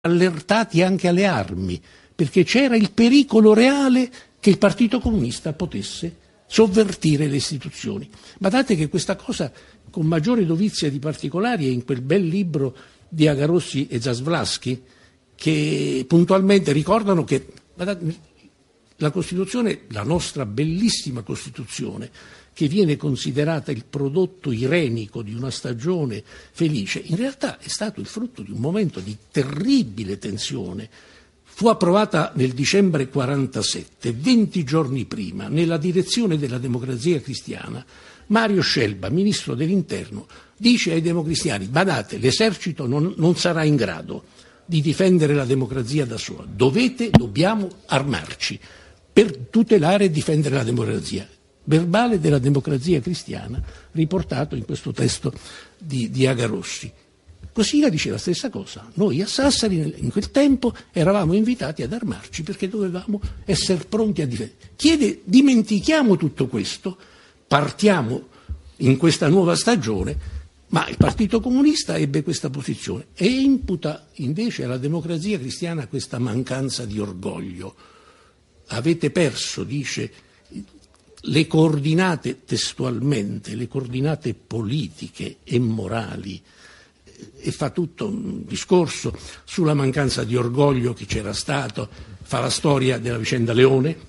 allertati anche alle armi, perché c'era il pericolo reale che il Partito Comunista potesse sovvertire le istituzioni. Badate che questa cosa con maggiore dovizia di particolari è in quel bel libro di Agarossi e Zasvlasky, che puntualmente ricordano che la Costituzione, la nostra bellissima Costituzione, che viene considerata il prodotto irenico di una stagione felice, in realtà è stato il frutto di un momento di terribile tensione. Fu approvata nel dicembre 1947, 20 giorni prima, nella direzione della Democrazia Cristiana. Mario Scelba, ministro dell'Interno, dice ai democristiani: badate, l'esercito non sarà in grado di difendere la democrazia da sola, dobbiamo armarci per tutelare e difendere la democrazia. Verbale della Democrazia Cristiana, riportato in questo testo di Agarossi. Cossiga dice la stessa cosa. Noi a Sassari in quel tempo eravamo invitati ad armarci perché dovevamo essere pronti a difendere. Dimentichiamo tutto questo, partiamo in questa nuova stagione, ma il Partito Comunista ebbe questa posizione e imputa invece alla Democrazia Cristiana questa mancanza di orgoglio. Avete perso, dice, le coordinate testualmente, le coordinate politiche e morali, e fa tutto un discorso sulla mancanza di orgoglio che c'era stato, fa la storia della vicenda Leone,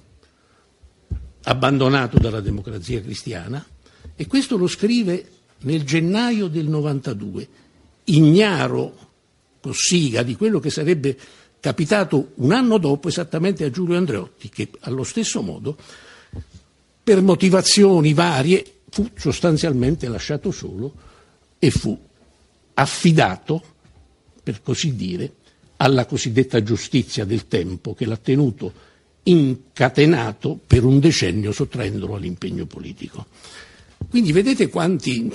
abbandonato dalla Democrazia Cristiana, e questo lo scrive nel gennaio del 92, ignaro Cossiga di quello che sarebbe capitato un anno dopo esattamente a Giulio Andreotti, che allo stesso modo, per motivazioni varie, fu sostanzialmente lasciato solo e fu affidato, per così dire, alla cosiddetta giustizia del tempo, che l'ha tenuto incatenato per un decennio, sottraendolo all'impegno politico. Quindi vedete quante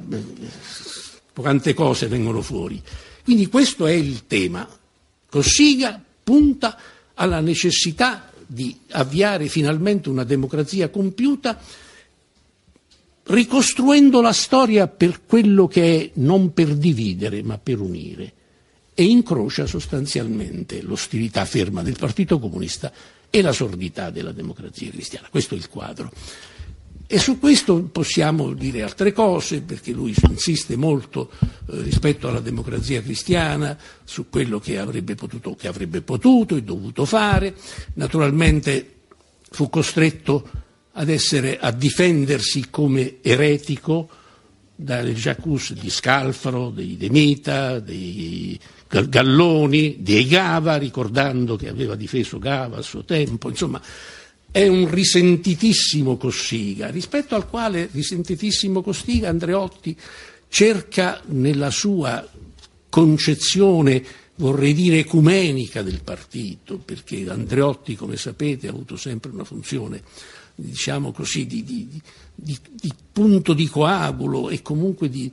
cose vengono fuori. Quindi questo è il tema. Cossiga punta alla necessità di avviare finalmente una democrazia compiuta, ricostruendo la storia per quello che è, non per dividere ma per unire, e incrocia sostanzialmente l'ostilità ferma del Partito Comunista e la sordità della Democrazia Cristiana. Questo è il quadro. E su questo possiamo dire altre cose, perché lui insiste molto rispetto alla Democrazia Cristiana, su quello che avrebbe potuto e dovuto fare. Naturalmente fu costretto a difendersi come eretico dalle Jacques di Scalfaro, dei De Mita, dei Galloni, dei Gava, ricordando che aveva difeso Gava a suo tempo. Insomma, è un risentitissimo Cossiga, rispetto al quale risentitissimo Cossiga Andreotti cerca nella sua concezione, vorrei dire ecumenica, del partito, perché Andreotti, come sapete, ha avuto sempre una funzione, diciamo così, di punto di coagulo e comunque di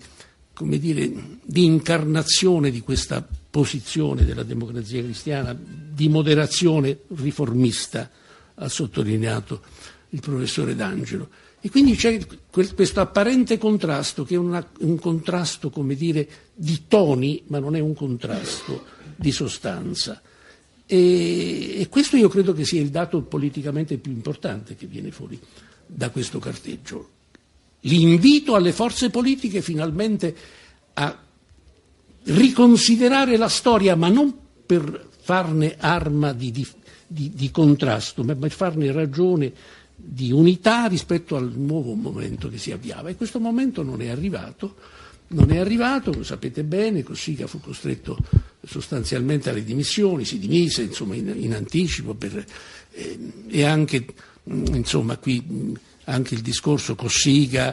incarnazione di questa posizione della Democrazia Cristiana, di moderazione riformista, ha sottolineato il professore D'Angelo. E quindi c'è questo apparente contrasto, che è un contrasto, come dire, di toni, ma non è un contrasto di sostanza. E questo io credo che sia il dato politicamente più importante che viene fuori da questo carteggio. L'invito alle forze politiche finalmente a riconsiderare la storia, ma non per farne arma di contrasto, ma per farne ragione di unità rispetto al nuovo momento che si avviava. E questo momento non è arrivato, lo sapete bene. Cossiga fu costretto sostanzialmente alle dimissioni, si dimise insomma in anticipo e anche insomma qui anche il discorso Cossiga,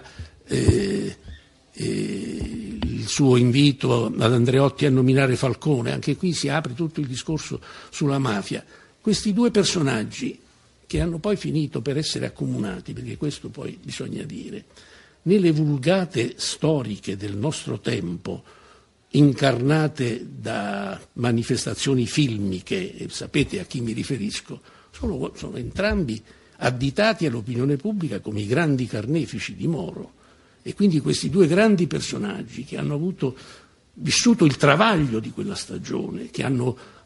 il suo invito ad Andreotti a nominare Falcone, anche qui si apre tutto il discorso sulla mafia. Questi due personaggi, che hanno poi finito per essere accomunati, perché questo poi bisogna dire, nelle vulgate storiche del nostro tempo, incarnate da manifestazioni filmiche, e sapete a chi mi riferisco, sono entrambi additati all'opinione pubblica come i grandi carnefici di Moro. E quindi questi due grandi personaggi che hanno vissuto il travaglio di quella stagione, che hanno